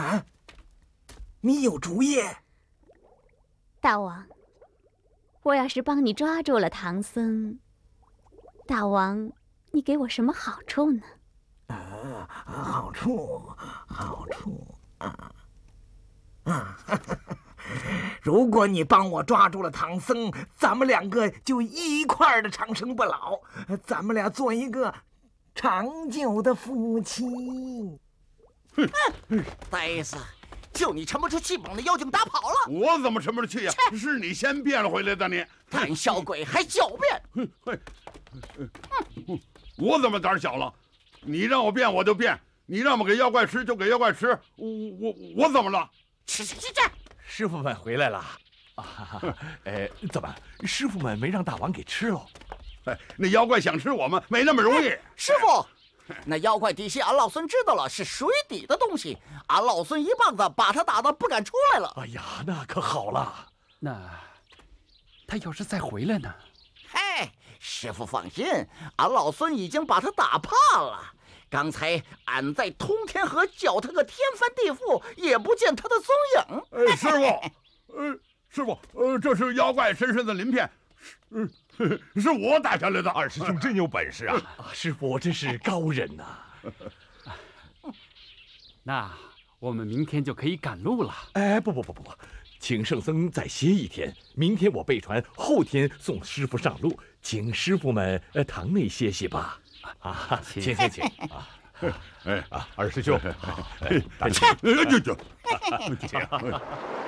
啊，你有主意？ 大王，我要是帮你抓住了唐僧，大王，你给我什么好处呢？ 好处啊！如果你帮我抓住了唐僧，咱们两个就一块儿的长生不老，咱们俩做一个长久的夫妻。 呆子，就你沉不住气，把那妖精打跑了。 我怎么沉不住气呀？是你先变了回来的你。 胆小鬼还狡辩！ 我怎么胆小了？你让我变我就变，你让我给妖怪吃就给妖怪吃，我怎么了？ 吃！ 师傅们回来了啊！怎么师傅们没让大王给吃喽？ 那妖怪想吃我们没那么容易。 师傅，那妖怪底细俺老孙知道了，是水底的东西。俺老孙一棒子把他打得不敢出来了。 哎呀，那可好了。 那他要是再回来呢？ 嗨，师傅放心，俺老孙已经把他打怕了。刚才俺在通天河叫他个天翻地覆，也不见他的踪影。 师傅，这是妖怪深深的鳞片，是我打下来的。 二师兄真有本事啊！师傅真是高人呐。 那我们明天就可以赶路了。 不，请圣僧再歇一天，明天我备船，后天送师傅上路，请师傅们堂内歇息吧。请。 二师兄， 大请。 请。